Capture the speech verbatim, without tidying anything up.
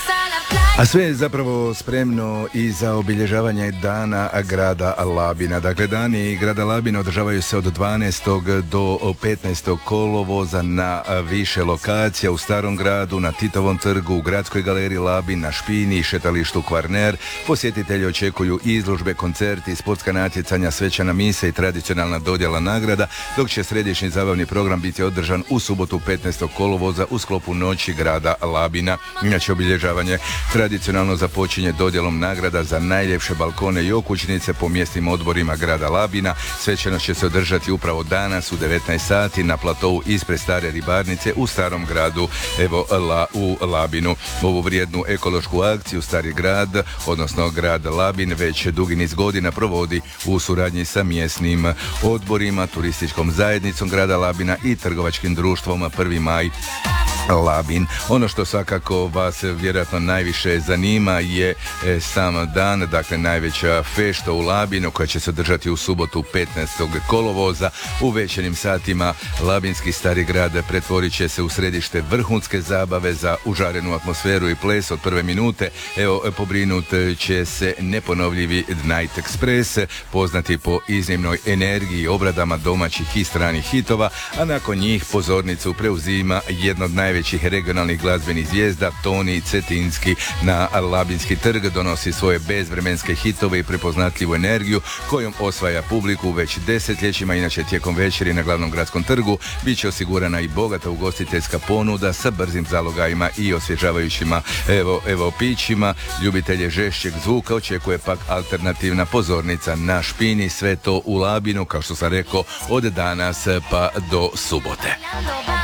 A sve je zapravo spremno i za obilježavanje dana grada Labina. Dakle, dani grada Labina održavaju se od dvanaestog do petnaestog kolovoza na više lokacija: u Starom gradu, na Titovom trgu, u Gradskoj galeriji Labin, na Špini i šetalištu Kvarner. Posjetitelji očekuju izložbe, koncerti, sportska natjecanja, svečana mise i tradicionalna dodjela nagrada, dok će središnji zabavni program biti održan u subotu petnaestog kolovoza u sklopu Noći grada Labina. Inače, obilježavanje tradicionalno započinje dodjelom nagrada za najljepše balkone i okućnice po mjesnim odborima grada Labina. Svečanost će se održati upravo danas u devetnaest sati na platovu ispred stare ribarnice u Starom gradu, evo la, u Labinu. Ovu vrijednu ekološku akciju Stari grad, odnosno grad Labin, već dugi niz godina provodi u suradnji sa mjesnim odborima, turističkom zajednicom grada Labina i trgovačkim društvom Prvi maj Labin. Ono što svakako vas vjerojatno najviše zanima je e, sam dan, dakle najveća fešta u Labinu koja će se održati u subotu petnaestog kolovoza. U večernjim satima labinski Stari grad pretvorit će se u središte vrhunske zabave za užarenu atmosferu i ples od prve minute. Evo, pobrinut će se neponovljivi Night Express, poznati po iznimnoj energiji i obradama domaćih i stranih hitova, a nakon njih pozornicu preuzima jedno od najvećih većih regionalnih glazbenih zvijezda. Toni Cetinski na Labinski trg donosi svoje bezvremenske hitove i prepoznatljivu energiju kojom osvaja publiku već desetljećima. Inače, tijekom večeri na glavnom gradskom trgu bit će osigurana i bogata ugostiteljska ponuda sa brzim zalogajima i osvježavajućima evo, evo pićima. Ljubitelje žešćeg zvuka očekuje pak alternativna pozornica na Špini, sve to u Labinu, kao što sam rekao, od danas pa do subote.